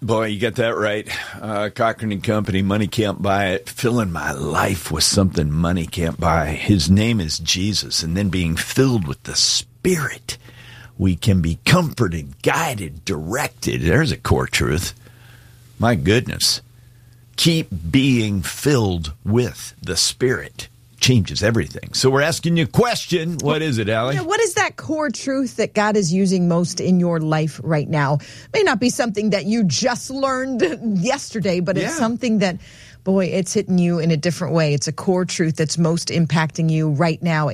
Boy, you get that right. Cochran and Company, money can't buy it. Filling my life with something money can't buy. His name is Jesus. And then being filled with the Spirit, we can be comforted, guided, directed. There's a core truth. My goodness. Keep being filled with the Spirit. Changes everything. So we're asking you a question. What is it, Allie? Yeah, what is that core truth that God is using most in your life right now? May not be something that you just learned yesterday, but it's something that, boy, it's hitting you in a different way. It's a core truth that's most impacting you right now.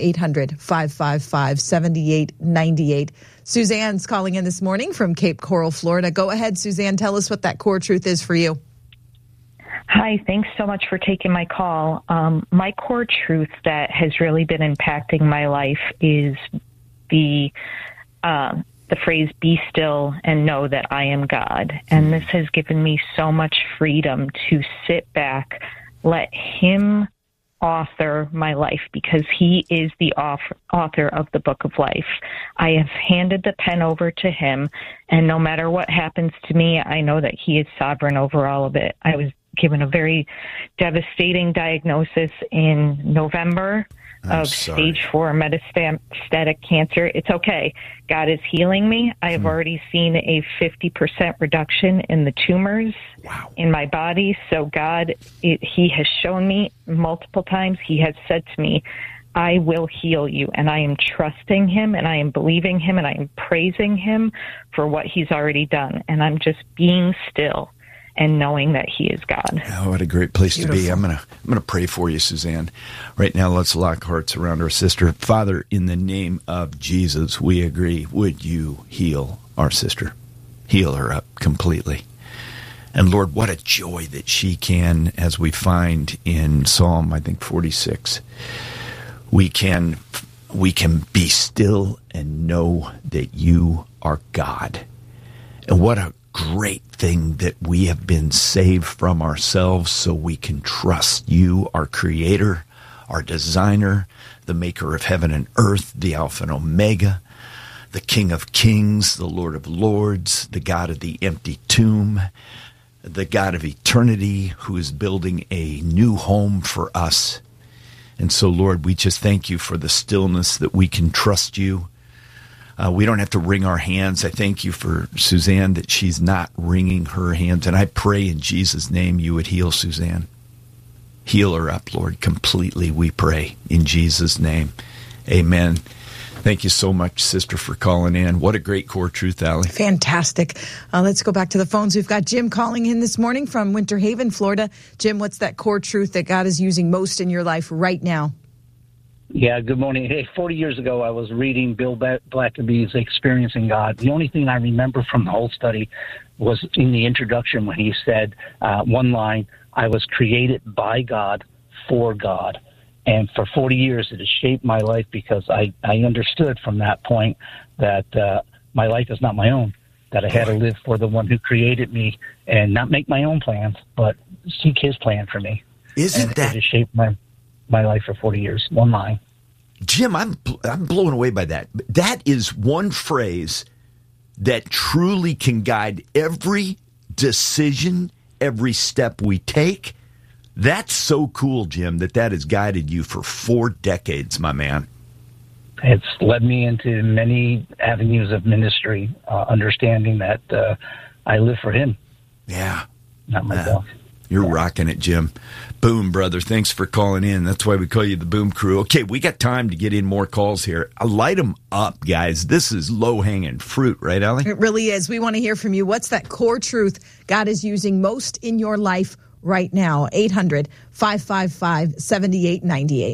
800-555-7898. Suzanne's calling in this morning from Cape Coral, Florida. Go ahead, Suzanne. Tell us what that core truth is for you. Hi, thanks so much for taking my call. My core truth that has really been impacting my life is the phrase, be still and know that I am God. And this has given me so much freedom to sit back, let Him author my life, because He is the author of the book of life. I have handed the pen over to Him, and no matter what happens to me, I know that He is sovereign over all of it. I was given a very devastating diagnosis in November of stage 4 metastatic cancer. It's okay. God is healing me. I have already seen a 50% reduction in the tumors in my body. So God, He has shown me multiple times. He has said to me, I will heal you. And I am trusting Him, and I am believing Him, and I am praising Him for what He's already done. And I'm just being still and knowing that He is God. Oh, what a great place to be. I'm gonna pray for you, Suzanne. Right now, let's lock hearts around our sister. Father, in the name of Jesus, we agree. Would you heal our sister? Heal her up completely. And Lord, what a joy that she can, as we find in Psalm, I think 46, we can be still and know that you are God. And what a great thing that we have been saved from ourselves so we can trust you, our Creator, our Designer, the Maker of heaven and earth, the Alpha and Omega, the King of Kings, the Lord of Lords, the God of the empty tomb, the God of eternity, who is building a new home for us. And so, Lord, we just thank you for the stillness that we can trust you. We don't have to wring our hands. I thank you for Suzanne, that she's not wringing her hands. And I pray in Jesus' name you would heal Suzanne. Heal her up, Lord, completely, we pray. In Jesus' name, amen. Thank you so much, sister, for calling in. What a great core truth, Allie. Fantastic. Let's go back to the phones. We've got Jim calling in this morning from Winter Haven, Florida. Jim, what's that core truth that God is using most in your life right now? Yeah, good morning. Hey, 40 years ago, I was reading Bill Blackaby's Experiencing God. The only thing I remember from the whole study was in the introduction when he said one line, I was created by God, for God. And for 40 years, it has shaped my life, because I understood from that point that my life is not my own, that I had to live for the one who created me and not make my own plans, but seek His plan for me. It has shaped my life for 40 years. One line. Jim, I'm blown away by that. That is one phrase that truly can guide every decision, every step we take. That's so cool, Jim, that has guided you for 4 decades, my man. It's led me into many avenues of ministry, understanding that I live for Him. Yeah. Not myself. You're rocking it, Jim. Boom, brother. Thanks for calling in. That's why we call you the Boom Crew. Okay, we got time to get in more calls here. Light them up, guys. This is low-hanging fruit, right, Allie? It really is. We want to hear from you. What's that core truth God is using most in your life right now? 800-555-7898.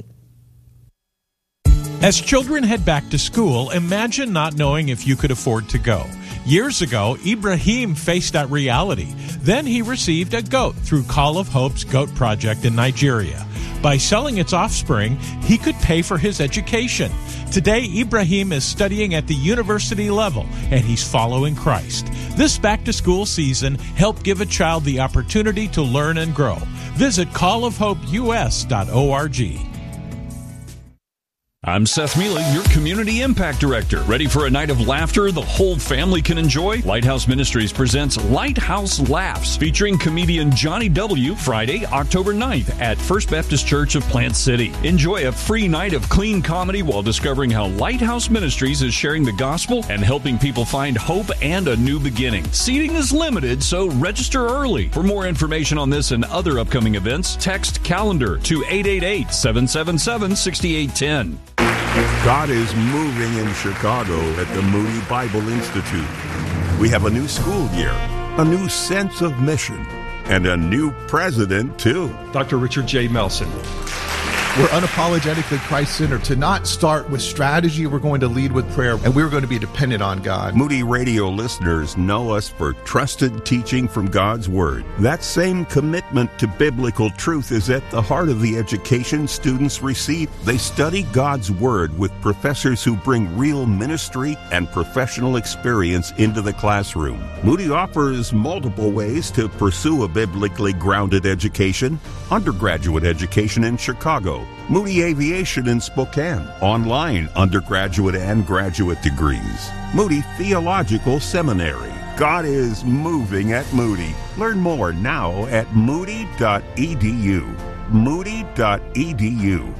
As children head back to school, imagine not knowing if you could afford to go. Years ago, Ibrahim faced that reality. Then he received a goat through Call of Hope's Goat Project in Nigeria. By selling its offspring, he could pay for his education. Today, Ibrahim is studying at the university level, and he's following Christ. This back-to-school season, help give a child the opportunity to learn and grow. Visit callofhopeus.org. I'm Seth Mealy, your Community Impact Director. Ready for a night of laughter the whole family can enjoy? Lighthouse Ministries presents Lighthouse Laughs, featuring comedian Johnny W. Friday, October 9th at First Baptist Church of Plant City. Enjoy a free night of clean comedy while discovering how Lighthouse Ministries is sharing the gospel and helping people find hope and a new beginning. Seating is limited, so register early. For more information on this and other upcoming events, text calendar to 888-777-6810. God is moving in Chicago at the Moody Bible Institute. We have a new school year, a new sense of mission, and a new president, too. Dr. Richard J. Melson. We're unapologetically Christ-centered. To not start with strategy, we're going to lead with prayer, and we're going to be dependent on God. Moody Radio listeners know us for trusted teaching from God's Word. That same commitment to biblical truth is at the heart of the education students receive. They study God's Word with professors who bring real ministry and professional experience into the classroom. Moody offers multiple ways to pursue a biblically grounded education. Undergraduate education in Chicago, Moody Aviation in Spokane, online undergraduate and graduate degrees, Moody Theological Seminary. God is moving at Moody. Learn more now at moody.edu. Moody.edu.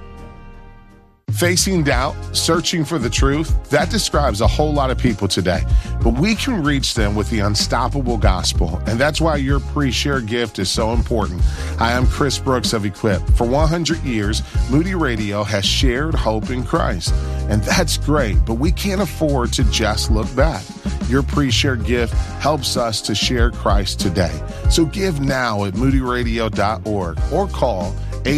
Facing doubt, searching for the truth, that describes a whole lot of people today. But we can reach them with the unstoppable gospel, and that's why your pre-share gift is so important. Hi, I'm Chris Brooks of Equip. For 100 years, Moody Radio has shared hope in Christ, and that's great, but we can't afford to just look back. Your pre-share gift helps us to share Christ today. So give now at moodyradio.org or call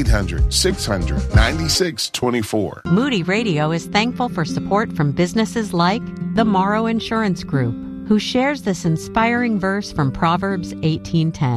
800-600-9624. Moody Radio is thankful for support from businesses like the Morrow Insurance Group, who shares this inspiring verse from Proverbs 18:10.